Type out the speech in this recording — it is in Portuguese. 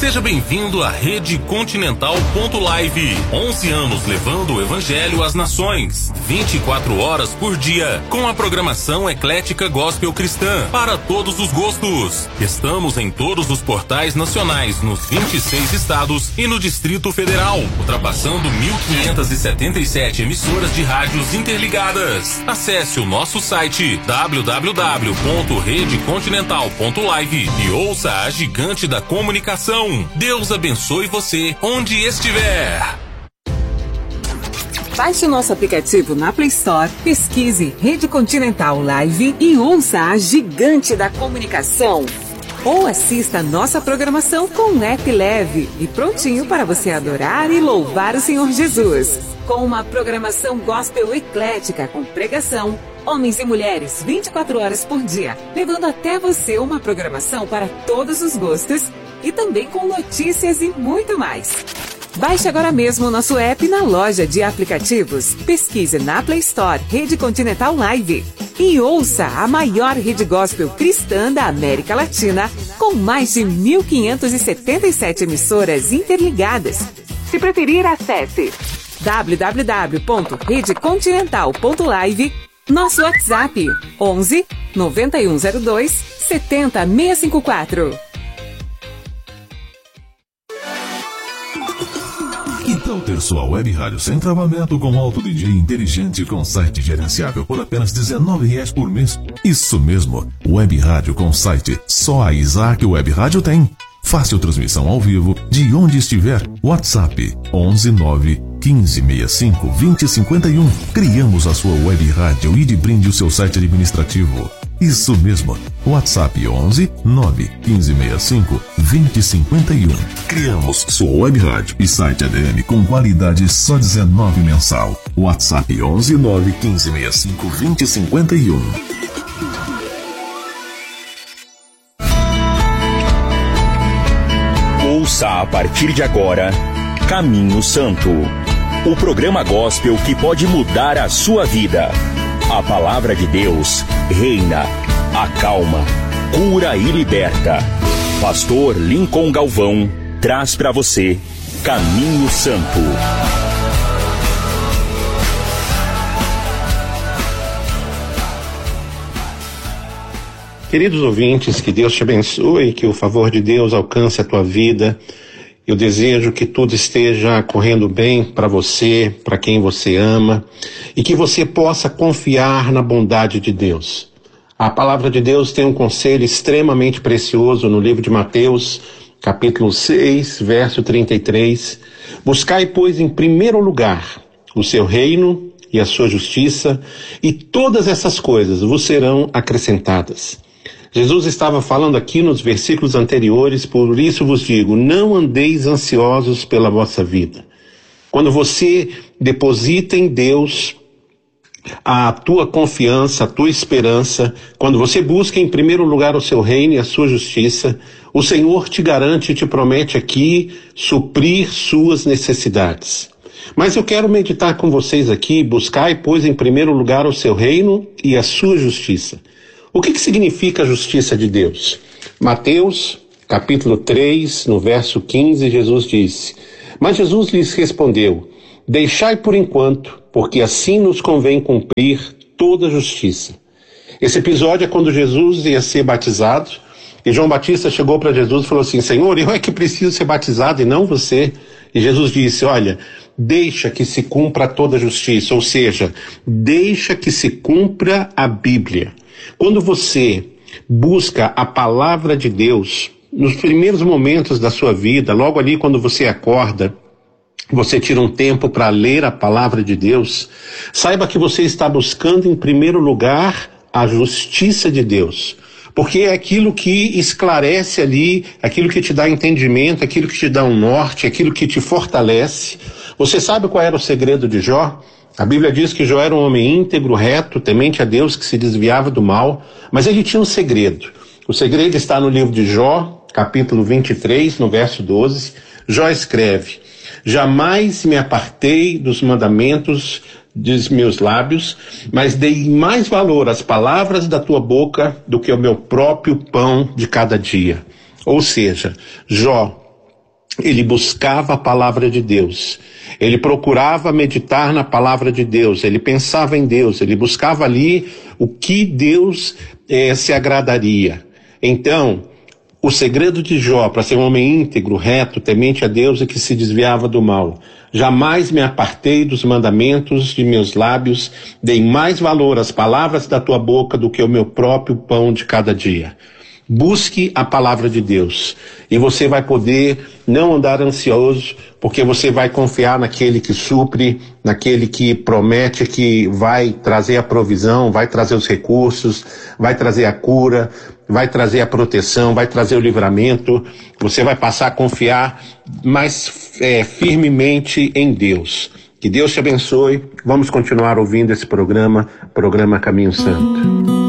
Seja bem-vindo à Rede Continental.live. 11 anos levando o Evangelho às nações. 24 horas por dia, com a programação eclética gospel cristã para todos os gostos. Estamos em todos os portais nacionais, nos 26 estados e no Distrito Federal, ultrapassando 1.577 emissoras de rádios interligadas. Acesse o nosso site www.redecontinental.live e ouça a gigante da comunicação. Deus abençoe você onde estiver. Baixe o nosso aplicativo na Play Store, pesquise Rede Continental Live e ouça a gigante da comunicação. Ou assista a nossa programação com um app leve e prontinho para você adorar e louvar o Senhor Jesus. Com uma programação gospel eclética com pregação, homens e mulheres 24 horas por dia, levando até você uma programação para todos os gostos e também com notícias e muito mais. Baixe agora mesmo o nosso app na loja de aplicativos. Pesquise na Play Store Rede Continental Live e ouça a maior rede gospel cristã da América Latina, com mais de 1.577 emissoras interligadas. Se preferir, acesse www.redecontinental.live, nosso WhatsApp 11 9102 70654. Que tal ter sua web rádio sem travamento com alto DJ inteligente com site gerenciável por apenas R$19 por mês? Isso mesmo, web rádio com site. Só a Isaac Web Rádio tem. Fácil transmissão ao vivo de onde estiver. WhatsApp 119 1565 2051. Criamos a sua web rádio e de brinde o seu site administrativo. Isso mesmo, WhatsApp 11 9 1565 2051. Criamos sua web rádio e site ADM com qualidade só R$19 mensal. WhatsApp 11 9 1565 2051. Ouça a partir de agora Caminho Santo, o programa gospel que pode mudar a sua vida. A palavra de Deus reina, acalma, cura e liberta. Pastor Lincoln Galvão traz para você Caminho Santo. Queridos ouvintes, que Deus te abençoe, que o favor de Deus alcance a tua vida. Eu desejo que tudo esteja correndo bem para você, para quem você ama, e que você possa confiar na bondade de Deus. A palavra de Deus tem um conselho extremamente precioso no livro de Mateus, capítulo 6, verso 33. Buscai, pois, em primeiro lugar o seu reino e a sua justiça, e todas essas coisas vos serão acrescentadas. Jesus estava falando aqui nos versículos anteriores, por isso vos digo, não andeis ansiosos pela vossa vida. Quando você deposita em Deus a tua confiança, a tua esperança, quando você busca em primeiro lugar o seu reino e a sua justiça, o Senhor te garante e te promete aqui suprir suas necessidades. Mas eu quero meditar com vocês aqui, buscai, pois, em primeiro lugar o seu reino e a sua justiça. O que significa a justiça de Deus? Mateus, capítulo 3, no verso 15, Jesus disse: mas Jesus lhes respondeu, deixai por enquanto, porque assim nos convém cumprir toda a justiça. Esse episódio é quando Jesus ia ser batizado, e João Batista chegou para Jesus e falou assim, Senhor, eu é que preciso ser batizado e não você. E Jesus disse, olha, deixa que se cumpra toda a justiça, ou seja, deixa que se cumpra a Bíblia. Quando você busca a palavra de Deus, nos primeiros momentos da sua vida, logo ali quando você acorda, você tira um tempo para ler a palavra de Deus, saiba que você está buscando em primeiro lugar a justiça de Deus. Porque é aquilo que esclarece ali, aquilo que te dá entendimento, aquilo que te dá um norte, aquilo que te fortalece. Você sabe qual era o segredo de Jó? A Bíblia diz que Jó era um homem íntegro, reto, temente a Deus, que se desviava do mal, mas ele tinha um segredo. O segredo está no livro de Jó, capítulo 23, no verso 12. Jó escreve, jamais me apartei dos mandamentos dos meus lábios, mas dei mais valor às palavras da tua boca do que ao meu próprio pão de cada dia. Ou seja, Jó ele buscava a palavra de Deus, ele procurava meditar na palavra de Deus, ele pensava em Deus, ele buscava ali o que Deus se agradaria. Então, o segredo de Jó, para ser um homem íntegro, reto, temente a Deus e que se desviava do mal: jamais me apartei dos mandamentos de meus lábios, dei mais valor às palavras da tua boca do que ao meu próprio pão de cada dia. Busque a palavra de Deus e você vai poder não andar ansioso, porque você vai confiar naquele que supre, naquele que promete que vai trazer a provisão, vai trazer os recursos, vai trazer a cura, vai trazer a proteção, vai trazer o livramento. Você vai passar a confiar mais firmemente em Deus. Que Deus te abençoe. Vamos continuar ouvindo esse programa Caminho Santo.